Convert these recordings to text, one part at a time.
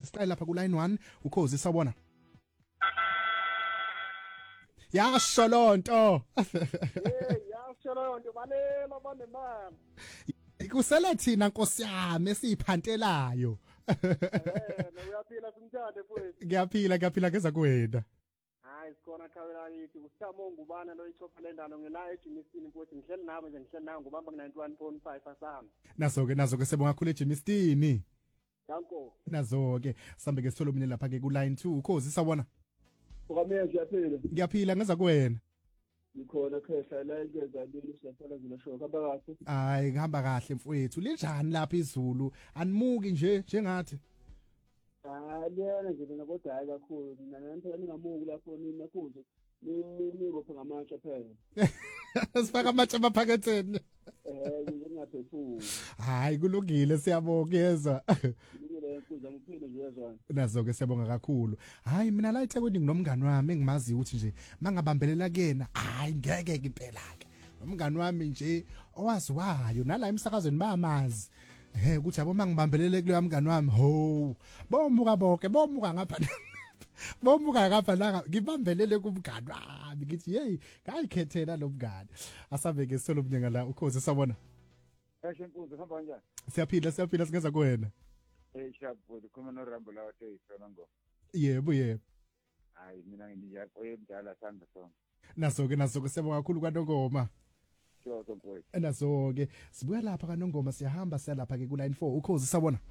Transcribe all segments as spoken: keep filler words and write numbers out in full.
siqale lapha ku line one ukhozi sawona. Yasho lonto. Hey, yasho lonto balela banemali. Kusele thina Nkosi yami esiphantelayo. Eh, uyaphila simthande mfowethu. Ngiyaphila ngiyaphila ngeza kuwena. Hayi sikhona khawela yithi usamo ngubana lo ichopha lendalo ngila ejimisini mfowethu ngihleli nawe nje ngihleli nawe ngubamba ku ninety-one point five asami. Nazo ke nazo ke sebonga khulu ejimisini. Danko. Nazo ke sambe ke sithole umunye lapha ke ku line two ukhozi sawona. Ukameye ngiyaphila. Ngiyaphila ngeza kuwena. Ngikhona khehla la ingeza leli siyaphela zina show kaba kahle. Hayi ngihamba kahle mfowethu linjani lapha izulu animuki nje njengathi. Ah liyana nje mina kodwa hayi kakhulu mina nanto ningamuki lapho nina kuze nibophe ngamatshe phela. Sifaka amatshe amaphaketheni. Eh ngingaphezulu. Hayi kulungile siyabongeza. Kulungile kuze ngiphinde nje yazwana. Nazo ke siyabonga kakhulu. Hayi mina la eThekwini nginomngani wami engimazi ukuthi nje mangabambelela kuyena hayi ngeke impela ke. Nomngani wami nje owaziwayo nala emsakazweni bayamazi. Eh ukuthi yabo mangibambelele kulo mngani wami ho bomuka bonke bomuka ngapha bomuka ngapha la ngibambelele kumngani wami ngithi hey ngayikhethela lo mngani asabe ke solo umnyanga la ukhozi sabona. Kashe mpuzo hamba kanjani? Siyaphila siyaphila singeza kuwena. Eh shabho khona no Rambo lawo teyisona ngo. Yebo yebo. Hayi mina ngiya oyemdala sanda sonke. Naso ke naso ke siyabonga kakhulu kwaNongoma. Sure mfowethu. Naso ke sibuya lapha kaNongoma siyahamba siya lapha ke ku line four ukhozi sabona.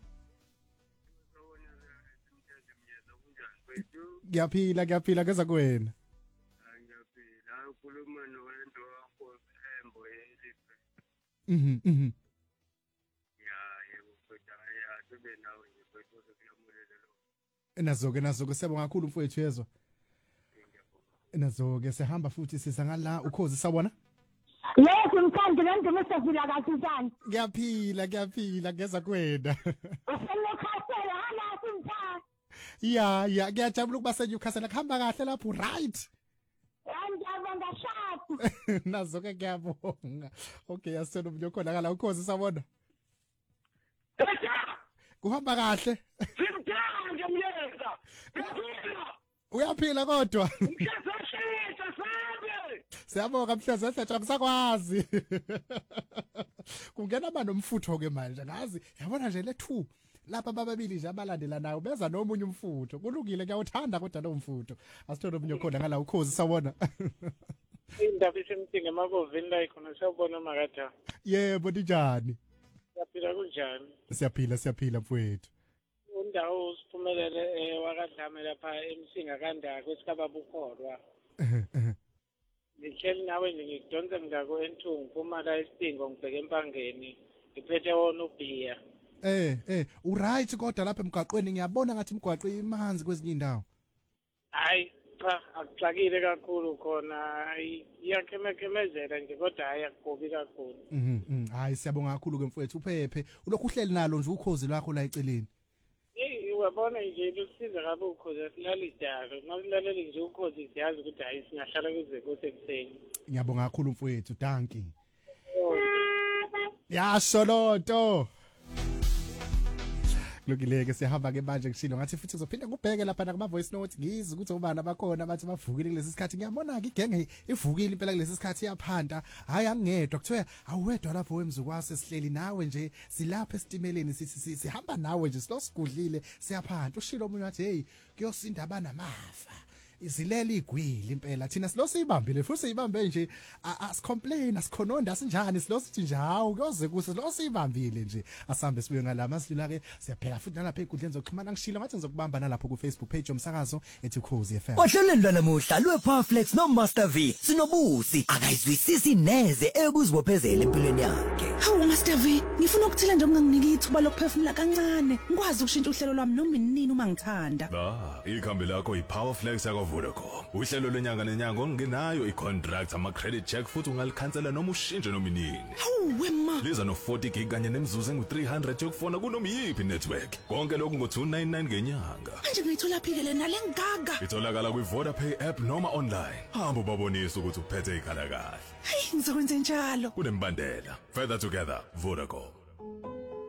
Ngiyaphila ngiyaphila ngeza kuwena. Ngiyaphila ukhuluma noWendo wakho Embo eLipe. Mhm mhm. Ya yebo kodwa ya kube nawe nje kodwa kuyamulele lo. Nazo ke nazo ke siyabonga kakhulu mfowethu yezwa. Nazo ke sihamba futhi sisa ngala ukhozi sabona. Yebo mkhandi lento mesavila kakhulu. Ngiyaphila ngiyaphila ngeza kuwena. Uselokhasela hala simtha. Ya ya ngiyajabula ukuba seNewcastle kuhamba kahle lapho right. Ngiyabonga shatu. Nazo ke ngiyabonga. Okay yasona umuntu okhonakala ukhozi sabona. Kuhamba kahle. Simthanda myeza. Uyaphila kodwa. Ngiyazashisa sabe. Siyabonga mhleze sehla kusakwazi. Kungena ba nomfutho ke manje ngazi yabona nje le two lapha bababili nje abalandela nayo beza nomunye umfutho kulungile ngiyawuthanda kodwa lo mfutho asithole umunye khona ngala ukhozi sawona. Indaba isemthinga makovini la ikhona sawubona makatha. Yebo njani? Siyaphila kunjani? Siyaphila siyaphila mfowethu. Undawo usiphumelele eh wakadlame lapha emsinga kanda kwesikaba bukholwa. Ngihleli nawe nje ngidonse ngako enthungu phuma la isidingo ngibheke empangeni ngiphethe wona ubhiya. Eh eh uright kodwa lapha emgwaqweni ngiyabona ngathi imgwaqo imanzi kwezinye indawo. Hayi cha akuxakile kakhulu khona iyakhemekemezela nje kodwa hayi akugobi kakhulu. Mhm hayi siyabonga kakhulu ke mfowethu uphephe ulokhu uhleli nalo nje ukhozi lwakho la eceleni. Eh uyabona nje lusiza kabi ukhozi asilali idalo masilaleli nje ukhozi siyazi ukuthi hayi singahlala kuze kuse kuseni. Ngiyabonga kakhulu mfowethu danki. Yasho lonto. Lokileke sihamba ke manje ngishilo ngathi futhi uzophinda kubheke lapha nakuma voice note ngizi ukuthi ubani abakhona abathi bavukile kulesi sikhathi ngiyabona ke igenge ivukile impela kulesi sikhathi yaphanda hayi angedwa kuthiwa awedwa lapho wemzukwase sihleli nawe nje silapha esitimeleni sithi sihamba nawe nje silosigudlile siyaphanda ushilo omunye wathi hey kuyosinda abanamafa izilele igwili impela thina silo siyibambile futhi siyibambe nje asicomplain asikhononda asinjani silo sithi nje hawo kuyoze kuse silo siyibambile nje asambe sibuye ngalama silula ke siyaphela futhi nalapha enkundleni zokuxhumana ngishilo ngathi ngizokubamba nalapho ku Facebook page yomsakazo ethi Ukhozi F M. Ohlelweni lwanamuhla lwePowerflex no Master V sinobusi akayizwisisi neze ekuzibophezela empilweni yakhe. Hawu Master V ngifuna ukuthela nje unganginiki ithuba lokuphefumula kancane ngikwazi ukushintsha uhlelo lwami noma inini uma ngithanda. Ah ikhambi lakho iPowerflex yakho Vodacom. Uhlelo lwenyanga nenyanga ongenayo icontract ama credit check futhi ungalikhansela noma ushintshe noma inini. Hawu wema. Liza no forty gig kanye nemzuzu engu three hundred yokufona kunoma yipi network. Konke lokhu ngo two ninety-nine ngenyanga. Manje ngiyithola phikele nalengaga. Itholakala kwi VodaPay app noma online. Hamba babonisa ukuthi uphethe ikhala kahle. Hey ngizokwenza njalo. Kunembandela. Further together Vodacom.